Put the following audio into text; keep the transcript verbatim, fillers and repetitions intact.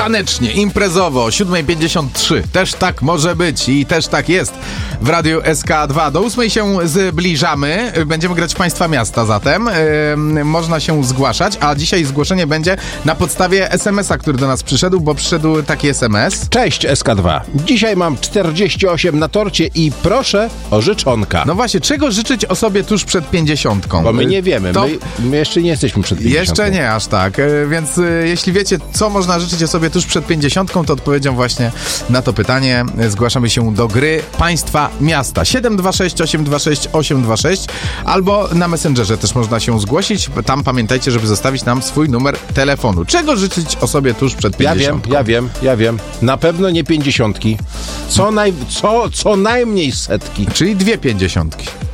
tanecznie, imprezowo o siódma pięćdziesiąt trzy. Też tak może być i też tak jest w Radiu S K dwa. Do ósmej się zbliżamy. Będziemy grać w Państwa Miasta zatem. Yy, można się zgłaszać, a dzisiaj zgłoszenie będzie na podstawie es em es a, który do nas przyszedł, bo przyszedł taki es em es. Cześć S K dwa. Dzisiaj mam czterdzieści osiem na torcie i proszę o życzonka. No właśnie, czego życzyć osobie tuż przed pięćdziesiątką? Bo my nie wiemy, to... my, my jeszcze nie jesteśmy przed pięćdziesiątką. Jeszcze nie aż tak, więc jeśli wiecie, co można życzyć osobie tuż przed pięćdziesiątką, to odpowiedzią właśnie na to pytanie zgłaszamy się do gry Państwa Miasta. siedem dwa sześć osiem dwa sześć osiem dwa sześć albo na Messengerze też można się zgłosić. Tam pamiętajcie, żeby zostawić nam swój numer telefonu. Czego życzyć osobie tuż przed pięćdziesiątką? Ja wiem, ja wiem, ja wiem. Na pewno nie pięćdziesiątki. Co, naj, co, co najmniej setki. Czyli dwie pięćdziesiątki.